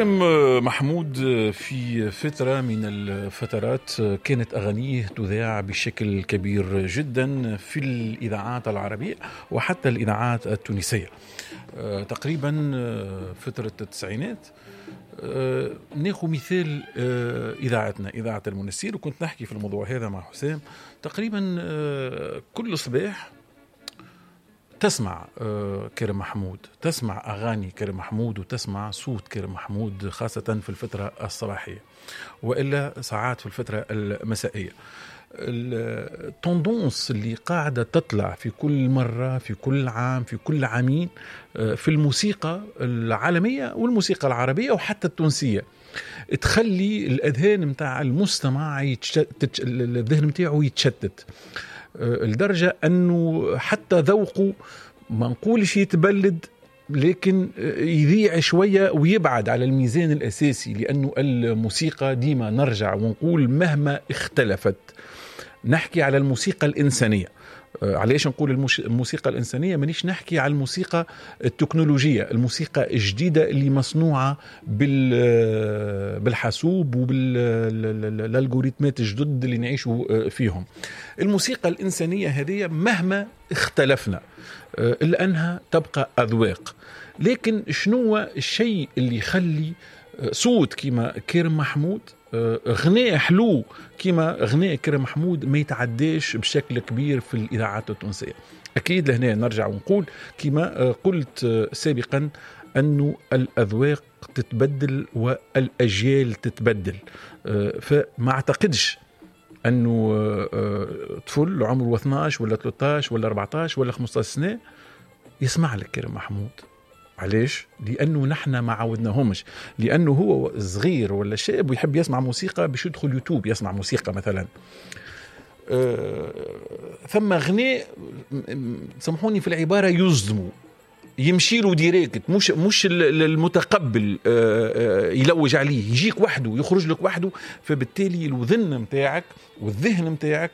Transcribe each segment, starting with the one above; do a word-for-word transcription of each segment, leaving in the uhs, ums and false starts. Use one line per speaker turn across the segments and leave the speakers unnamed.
كرم محمود في فترة من الفترات كانت أغانيه تذاع بشكل كبير جدا في الإذاعات العربية وحتى الإذاعات التونسية تقريبا فترة التسعينات. ناخذ مثال إذاعتنا إذاعة المنسير، وكنت نحكي في الموضوع هذا مع حسام. تقريبا كل صباح تسمع كرم محمود، تسمع أغاني كرم محمود وتسمع صوت كرم محمود، خاصة في الفترة الصباحية وإلا ساعات في الفترة المسائية. التندونس اللي قاعدة تطلع في كل مرة، في كل عام، في كل عامين في الموسيقى العالمية والموسيقى العربية وحتى التونسية، تخلي الأذهان متاع المستمع يتشتت، الذهن متاعه يتشتت لدرجة أنه حتى ذوقه ما نقولش يتبلد، لكن يذيع شوية ويبعد على الميزان الأساسي. لأنه الموسيقى ديما نرجع ونقول مهما اختلفت، نحكي على الموسيقى الإنسانية. عليش نقول الموسيقى الإنسانية؟ مانيش نحكي على الموسيقى التكنولوجية، الموسيقى الجديدة اللي مصنوعة بالحاسوب وبالالغوريتمات الجدد اللي نعيشوا فيهم. الموسيقى الإنسانية هذه مهما اختلفنا إلا أنها تبقى أذواق. لكن شنو الشيء اللي يخلي صوت كما كرم محمود، غناء حلو كما غناء كرم محمود، ما يتعداش بشكل كبير في الإذاعات التونسية؟ أكيد لهنا نرجع ونقول كما قلت سابقا أنه الأذواق تتبدل والأجيال تتبدل. فما أعتقدش أنه طفل عمره اثناشر ولا ثلاثة عشر ولا أربعة عشر ولا خمسة عشر سنة يسمع لك كرم محمود. علاش؟ لأنه نحن ما عودناهمش، لأنه هو صغير ولا شاب ويحب يسمع موسيقى باش يدخل يوتيوب يسمع موسيقى مثلا. أه ثم غناء سامحوني في العبارة يصدموا، يمشي له ديريكت، مش مش المتقبل يلوج عليه، يجيك وحده، يخرج لك وحده. فبالتالي الوذن متاعك والذهن متاعك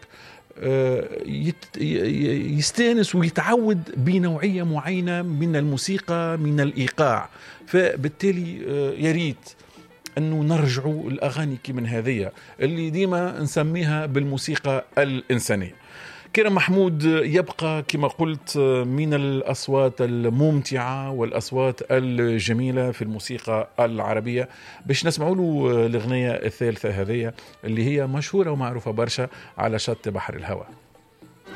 يستانس ويتعود بنوعية معينة من الموسيقى، من الإيقاع. فبالتالي يريد أنه نرجعوا الأغاني كمن هذه اللي ديما نسميها بالموسيقى الإنسانية. كرم محمود يبقى كما قلت من الأصوات الممتعة والأصوات الجميلة في الموسيقى العربية. باش نسمعوا له الأغنية الثالثة هذه اللي هي مشهورة ومعروفة برشا، على شط بحر الهوى.